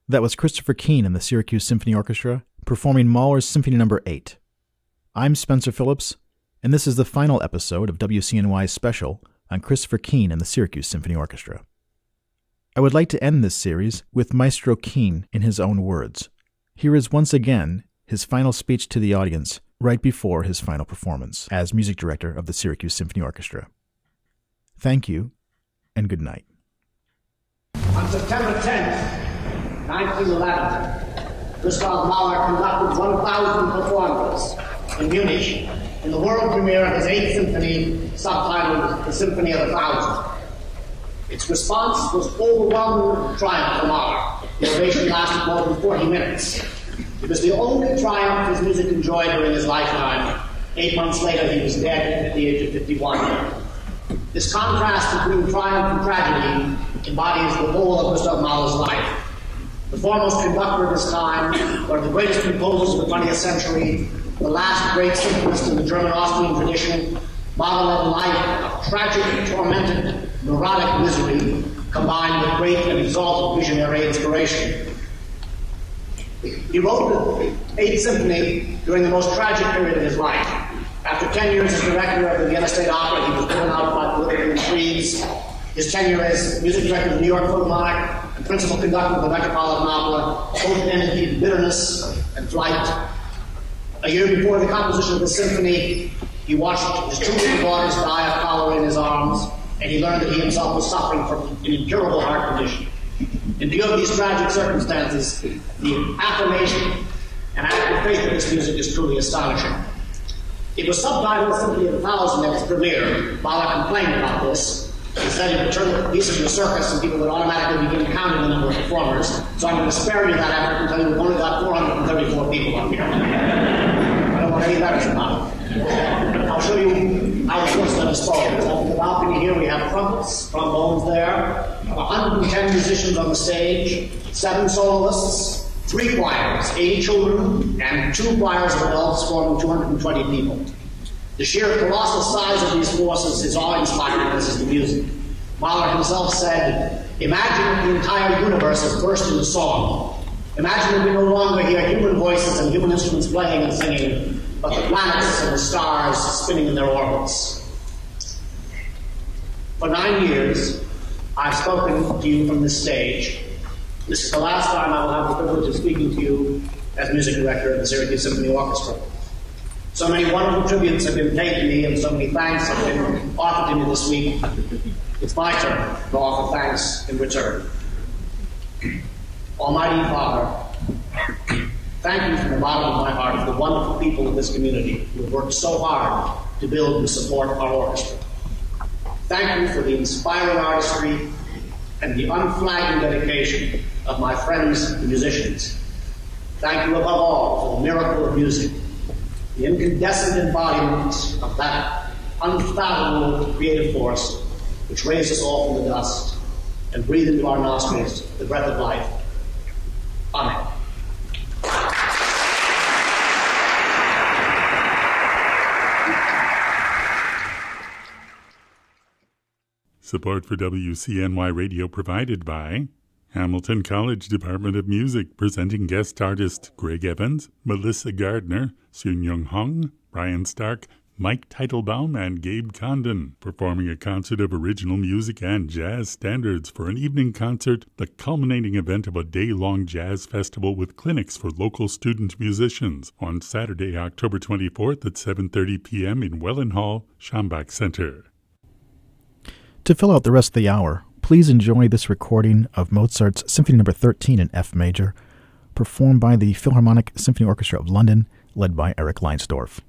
That was Christopher Keane and the Syracuse Symphony Orchestra performing Mahler's Symphony No. 8. I'm Spencer Phillips, and this is the final episode of WCNY's special on Christopher Keane and the Syracuse Symphony Orchestra. I would like to end this series with Maestro Keane in his own words. Here is once again his final speech to the audience right before his final performance as music director of the Syracuse Symphony Orchestra. Thank you, and good night. On September 10th, 1911, Gustav Mahler conducted 1,000 performers in Munich in the world premiere of his 8th Symphony, subtitled The Symphony of the Thousand. Its response was overwhelming triumph for Mahler. The ovation lasted more than 40 minutes. It was the only triumph his music enjoyed during his lifetime. 8 months later, he was dead at the age of 51. This contrast between triumph and tragedy embodies the whole of Gustav Mahler's life. The foremost conductor of his time, one of the greatest composers of the 20th century, the last great symphonist in the German-Austrian tradition, Mahler led a life of tragic, tormented, neurotic misery, combined with great and exalted visionary inspiration. He wrote the 8th Symphony during the most tragic period of his life. After 10 years as director of the Vienna State Opera, he was driven out by political intrigues. His tenure as music director of the New York Philharmonic and principal conductor of the Metropolitan Opera both ended in bitterness and flight. A year before the composition of the symphony, he watched his 2 little daughters die of cholera in his arms, and he learned that he himself was suffering from an incurable heart condition. In view of these tragic circumstances, the affirmation and active faith of this music is truly astonishing. It was subtitled Symphony of the Thousand at its premiere. Mahler complained about this. He said he would turn the piece into a circus and people would automatically begin counting the number of performers. So I'm going to spare you that effort and tell you we've only got 434 people up here. I don't want any letters about it. I'll show you how the first is spoken. On the balcony here we have trumpets, trombones there, 110 musicians on the stage, 7 soloists, 3 choirs, 80 children, and 2 choirs of adults forming 220 people. The sheer colossal size of these forces is awe-inspiring, as is the music. Mahler himself said, "Imagine that the entire universe has burst into song. Imagine that we no longer hear human voices and human instruments playing and singing, but the planets and the stars spinning in their orbits." For 9 years, I've spoken to you from this stage. This is the last time I will have the privilege of speaking to you as music director of the Syracuse Symphony Orchestra. So many wonderful tributes have been paid to me, and so many thanks have been offered to me this week. It's my turn to offer thanks in return. Almighty Father, thank you from the bottom of my heart for the wonderful people of this community who have worked so hard to build and support our orchestra. Thank you for the inspiring artistry and the unflagging dedication of my friends, the musicians. Thank you above all for the miracle of music, the incandescent embodiment of that unfathomable creative force which raised us all from the dust and breathed into our nostrils the breath of life. Amen. Support for WCNY Radio provided by Hamilton College Department of Music, presenting guest artists Greg Evans, Melissa Gardner, Soon Young Hung, Brian Stark, Mike Teitelbaum, and Gabe Condon, performing a concert of original music and jazz standards for an evening concert, the culminating event of a day-long jazz festival with clinics for local student musicians on Saturday, October 24th at 7:30 p.m. in Welland Hall, Schambach Center. To fill out the rest of the hour, please enjoy this recording of Mozart's Symphony No. 13 in F major, performed by the Philharmonic Symphony Orchestra of London, led by Eric Leinsdorf.